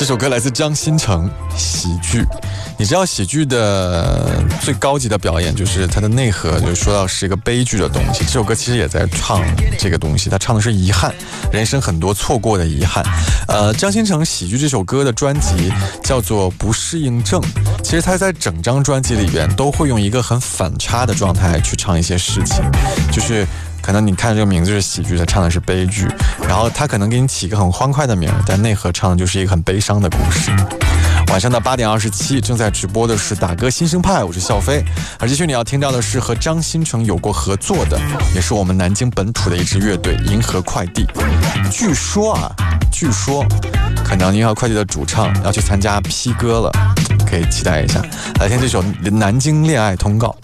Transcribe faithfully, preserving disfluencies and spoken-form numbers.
这首歌来自张新成，喜剧。你知道喜剧的最高级的表演就是它的内核，就是说到是一个悲剧的东西。这首歌其实也在唱这个东西，它唱的是遗憾，人生很多错过的遗憾。呃，张新成喜剧这首歌的专辑叫做《不适应症》，其实他在整张专辑里边都会用一个很反差的状态去唱一些事情，就是可能你看这个名字是喜剧，他唱的是悲剧，然后他可能给你起一个很欢快的名，但内核唱的就是一个很悲伤的故事。晚上的八点二十七，正在直播的是打歌新生派，我是笑飞。而继续你要听到的是和张新成有过合作的，也是我们南京本土的一支乐队银河快递。据说啊，据说可能银河快递的主唱要去参加 P 歌了，可以期待一下。来听这首《南京恋爱通告》。